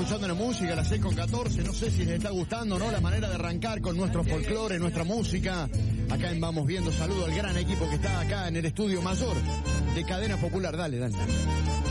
escuchando la música a las 6:14. No sé si les está gustando, ¿no? La manera de arrancar con nuestro folclore, nuestra música. Acá en Vamos Viendo, saludo al gran equipo que está acá en el estudio mayor de Cadena Popular. Dale.